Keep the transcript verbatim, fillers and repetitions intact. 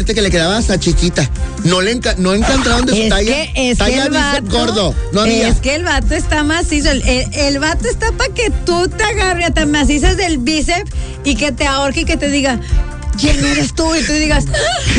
que le quedaba hasta chiquita. No le enca no encontraron de su es talla. Que, es talla que el vato, gordo. No había. Es que el vato está macizo. El, el, el vato está para que tú te agarres, te macizas del bíceps y que te ahorque y que te diga, ¿quién eres tú? Y tú digas,